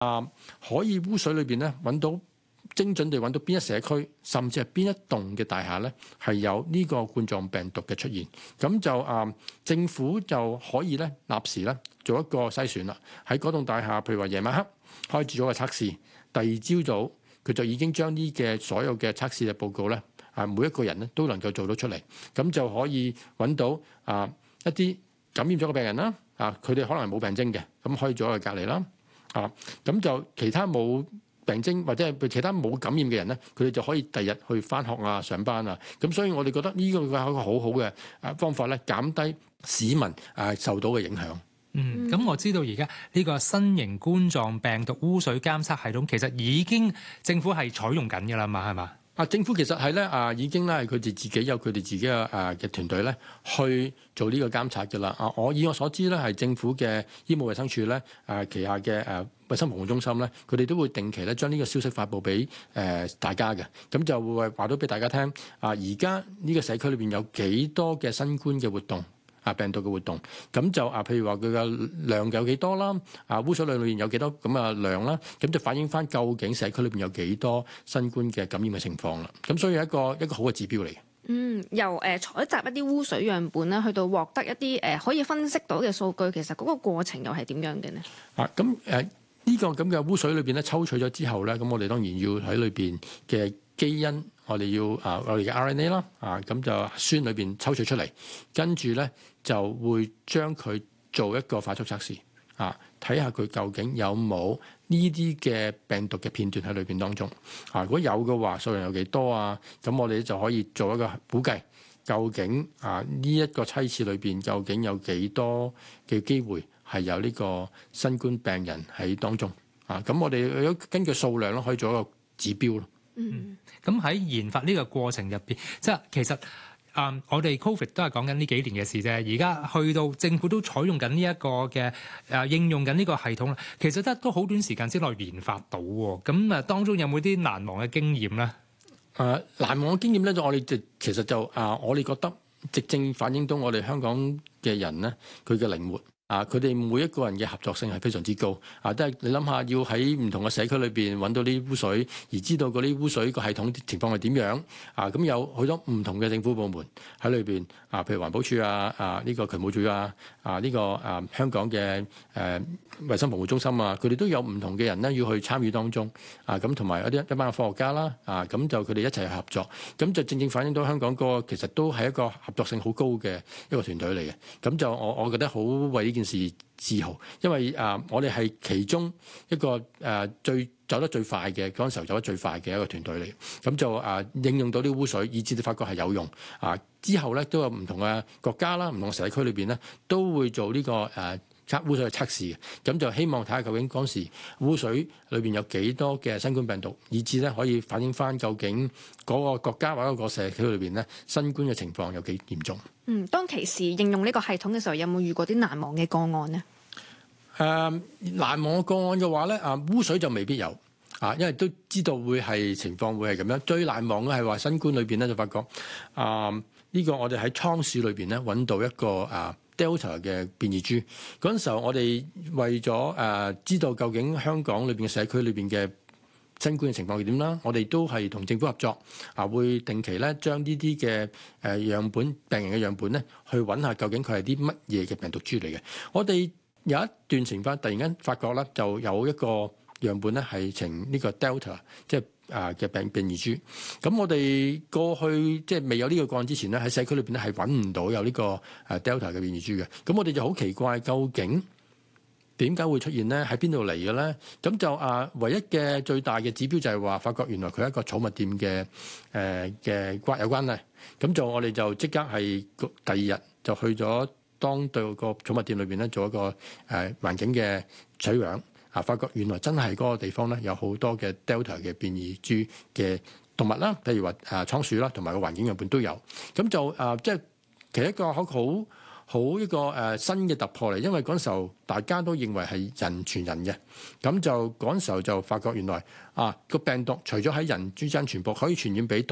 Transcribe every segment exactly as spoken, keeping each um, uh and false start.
啊可以污水裏邊咧揾到精準地揾到邊一社區，甚至係邊一棟嘅大廈咧係有呢個冠狀病毒嘅出現，咁就啊政府就可以咧立時咧做一個篩選啦。喺嗰棟大廈，譬如話夜晚黑開始咗個測試，第二朝早佢就已經將呢嘅所有嘅測試嘅報告咧啊每一個人咧都能夠做到出嚟，咁就可以揾到啊一啲感染咗嘅病人啦，啊佢哋可能係冇病徵嘅，咁可以做一個隔離啦，啊咁就其他冇病徵或者係其他冇感染嘅人咧，佢哋就可以第日去返學啊、上班啊。咁所以我哋覺得呢個係一個好好嘅啊方法咧，減低市民啊受到嘅影響。 嗯，咁我知道而家呢個新型冠狀病毒污水監測系統其實已經政府係採用緊㗎啦嘛，係嘛？ 啊，政府其實係咧啊，已經咧係佢哋自己有佢哋自己嘅啊嘅團隊咧去做呢個監察㗎啦。啊，我以我所知咧係政府嘅醫務衛生署咧啊旗下嘅誒衞生防護中心咧，佢哋都會定期咧將呢個消息發布俾誒大家嘅。咁就會話到俾大家聽啊，而家呢個社區裏邊有幾多嘅新冠嘅活動。啊病毒嘅活動，咁就啊，譬如話佢嘅量有幾多啦，啊污水裏面有幾多咁嘅量啦，咁就反映翻究竟社區裏邊有幾多新冠嘅感染嘅情況啦。咁所以係一個一個好嘅指標嚟嘅。 嗯，由誒、呃、採集一啲污水樣本咧，去到獲得一啲誒、呃、可以分析到嘅數據，其實嗰個過程又係點樣嘅呢？ 啊，咁誒呢個咁嘅污水裏邊咧抽取咗之後咧，咁我哋當然要喺裏邊嘅基因。我哋要啊，我哋嘅 R N A 啦，啊咁就酸裏邊抽取出嚟，跟住咧就會將佢做一個快速測試，啊睇下佢究竟有冇呢啲嘅病毒嘅片段喺裏邊當中，啊如果有嘅話，數量有幾多啊？咁我哋就可以做一個估計，究竟啊呢一個梯次裏邊究竟有幾多嘅機會係有呢個新冠病人喺當中，啊咁我哋如果根據數量咯，可以做一個指標咯。 嗯，咁喺研發呢個過程入邊，即係其實啊、嗯，我哋 Covid 都係講緊呢幾年嘅事啫。而家去到政府都採用緊呢一個嘅誒、啊、應用緊呢個系統啦。其實得都好短時間之內研發到喎。咁啊，當中有冇啲難忘嘅經驗咧？誒、 呃，難忘嘅經驗咧，就我哋就其實就啊、呃，我哋覺得直正反映到我哋香港嘅人咧，佢嘅靈活。啊！佢哋每一個人嘅合作性係非常之高啊！即係你諗下，要喺唔同嘅社區裏邊揾到啲污水，而知道嗰啲污水個系統情況係點樣啊？咁有好多唔同嘅政府部門喺裏邊啊，譬如環保署啊、啊呢個渠務署啊、啊呢個啊香港嘅誒衞生防護中心啊，佢哋都有唔同嘅人咧要去參與當中啊！咁同埋一啲一班嘅科學家啦啊，咁就佢哋一齊去合作，咁就正正反映到香港個其實都係一個合作性好高嘅一個團隊嚟嘅。咁就我我覺得好為呢件事自豪，因為啊、呃，我哋係其中一個誒、呃、最走得最快嘅嗰陣時候走得最快嘅一個團隊嚟，咁就啊、呃、應用到啲污水，以至你發覺係有用啊、呃。之後咧都有唔同嘅國家啦、唔同嘅社區裏邊咧都會做呢、這個誒測、呃、污水嘅測試嘅，咁就希望睇下究竟嗰時污水裏邊有幾多嘅新冠病毒，以至咧可以反映翻究竟嗰個國家或者個社區裏邊咧新冠嘅情況有幾嚴重。 嗯，當其時應用呢個系統嘅時候，有冇遇過啲難忘嘅個案呢？ 誒、呃、難忘嘅個案嘅話咧，啊污水就未必有啊，因為都知道會係情況會係咁樣。最難忘嘅係話新冠裏邊咧就發覺啊呢、呢個我哋喺倉鼠裏邊咧揾到一個啊 Delta 嘅變異株。嗰陣時候我哋為咗誒、啊、知道究竟香港裏邊嘅社區裏邊嘅新冠嘅情況係點啦？我哋都係同政府合作，啊會定期咧將呢啲嘅誒樣本病人嘅樣本咧去揾下究竟佢係啲乜嘢嘅病毒株嚟嘅。我哋有一段情況突然間發覺咧，就有一個樣本咧係呈呢個 Delta， 即係啊嘅病變異株。咁我哋過去即係未有呢個個案之前咧，喺社區裏邊咧係揾唔到有呢個誒 Delta 嘅變異株嘅。咁我哋就好奇怪，究竟點解會出現咧？喺邊度嚟嘅咧？咁就啊，唯一嘅最大嘅指標就係話，發覺原來佢係一個寵物店嘅誒嘅關有關係。咁就我哋就即刻係第二日就去咗當對個寵物店裏邊咧做一個誒、呃、環境嘅取樣啊，發覺原來真係嗰個地方咧有好多嘅 Delta 嘅變異株嘅動物啦，譬如話啊倉鼠啦，同埋個環境樣本都有。咁就啊，即係其實一個好好。好一個誒、呃、新嘅突破嚟，因為嗰陣時候大家都認為係人傳人嘅，咁就嗰陣時候就發覺原來啊個病毒除咗喺人之間傳播，可以傳染俾動物，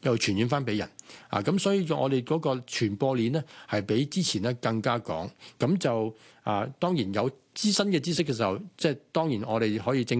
又傳染翻俾人啊！咁所以我哋嗰個傳播鏈咧係比之前咧更加廣，咁就啊當然有資深嘅知識嘅時候，即係當然我哋可以正。